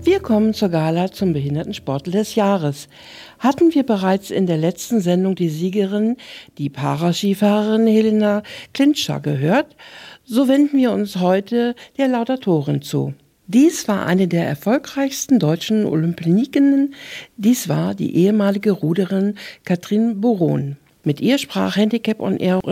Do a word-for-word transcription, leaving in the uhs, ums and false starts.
Wir kommen zur Gala zum Behindertensportler des Jahres. Hatten wir bereits in der letzten Sendung die Siegerin, die Paraskifahrerin Helena Klintscher, gehört, so wenden wir uns heute der Laudatorin zu. Dies war eine der erfolgreichsten deutschen Olympioniken. Dies war die ehemalige Ruderin Katrin Boron. Mit ihr sprach Handicap on Air